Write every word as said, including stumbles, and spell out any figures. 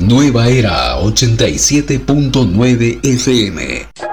Nueva Era ochenta y siete punto nueve F M.